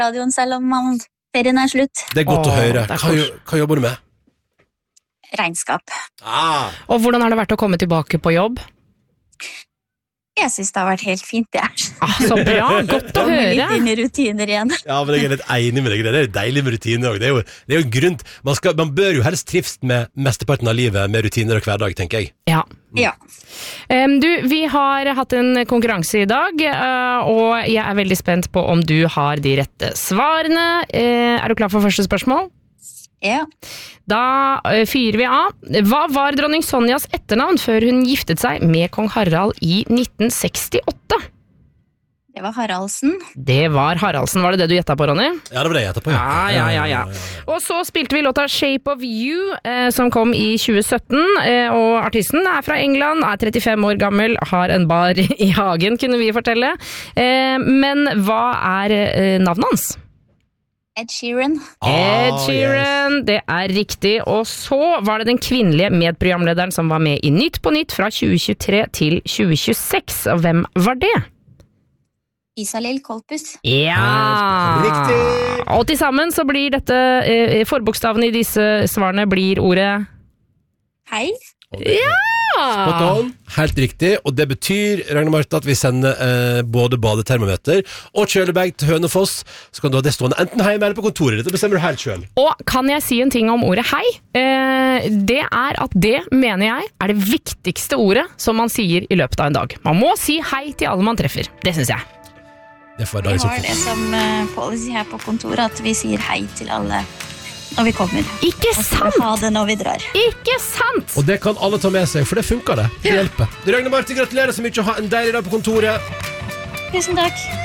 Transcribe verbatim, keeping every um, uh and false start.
radioen selv om man, ferien er slutt. Det er godt Åh, å høre. det er Hva, jo- hva jobber du med? Regnskap. Ah, Og hvordan har det vært å komme tilbake på jobb? Jeg synes det har vært helt fint, det er. Ah, så bra, godt å Kommer litt høre. inn i rutiner igjen. ja, men jeg er litt enig med deg. Det er jo deilig med rutiner også. Det er jo, det er jo en grunn. Man, skal, man bør jo helst trives med mesteparten av livet med rutiner og hverdag, tenker jeg. Ja. Ja. Um, du, vi har hatt en konkurranse i dag, uh, og jeg er veldig spent på om du har de rette svarene. Uh, er du klar for første spørsmål? Ja. Da uh, fyrer vi av. Hva var dronning Sonjas etternavn før hun giftet seg med kong Harald i nitten sekstiåtte? Det var Haraldsen. Det var Haraldsen, var det det du gjettet på, Ronny? Ja, det var det jeg gjettet på. Ja, ja, ja, ja. Og så spilte vi låta Shape of You, eh, som kom i tjue sytten, eh, og artisten er fra England, er trettifem år gammel, har en bar i hagen, kunne vi fortelle. Eh, men hva er eh, navnet hans? Ed Sheeran. Ed Ah, Sheeran, det er riktig. Og så var det den kvinnelige medprogramlederen som var med i Nytt på Nytt fra tjue tjuetre til tjue tjueseks. Og hvem var det? Isalill Kolpus. Ja! Riktig! Og til sammen så blir dette, eh, forbokstavene i disse svarene blir ordet Hei. Spot on. Helt riktig, og det betyr, Ragnar Marte, at vi sender eh, både badetermometer og kjølebag til Hønefoss, så kan du ha det stående enten hjemme eller på kontoret ditt, det bestemmer du helt selv. Og kan jeg si en ting om ordet hei? Eh, det er at det, mener jeg, er det viktigste ordet som man sier i løpet av en dag. Man må si hei til alle man treffer. Det synes jeg. Det får Vi jeg har det som uh, policy her på kontoret, at vi sier hei til alle når vi kommer. Ikke Og så sant? ha det når vi drar. Ikke sant? Og det kan alle ta med seg, for det funker det. Det hjelper. Ragnar Marte, gratulerer så mye, og ha en deilig dag på kontoret. Tusen takk.